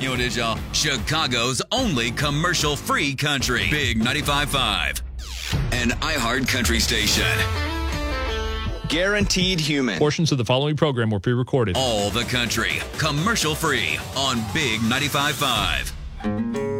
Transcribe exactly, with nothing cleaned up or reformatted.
You know what it is, y'all? Chicago's only commercial-free country. Big ninety-five point five. An iHeart country station. Guaranteed human. Portions of the following program were pre-recorded. All the country. Commercial-free on Big ninety-five point five.